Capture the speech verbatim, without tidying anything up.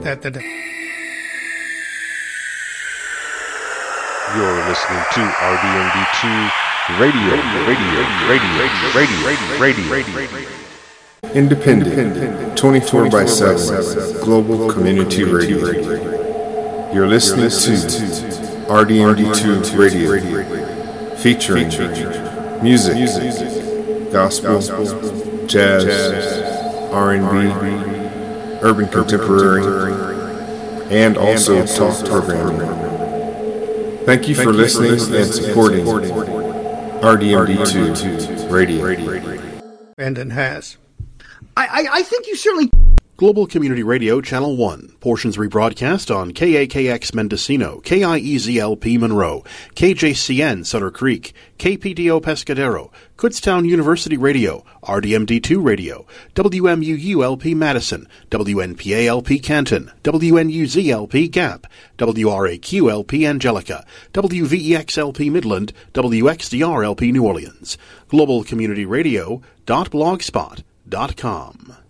that the You're listening to R D M D two Radio, Radio, Radio, Radio, Radio, Radio, Radio. Independent, twenty-four by seven, Global Community Radio. You're listening to R D M D two Radio, featuring music, gospel, jazz, R and B, urban contemporary, and also talk programming. Thank you for listening and supporting R D M D two Radio. Brandon has. I, I, I think you certainly... Global Community Radio, Channel one. Portions rebroadcast on K A K X Mendocino, K I E Z L P Monroe, K J C N Sutter Creek, K P D O Pescadero, Kutztown University Radio, R D M D two Radio, W M U U L P Madison, W N P A L P Canton, W N U Z L P Gap, W R A Q L P Angelica, W V E X L P Midland, W X D R L P New Orleans. Global Community Radio dot blogspot dot com.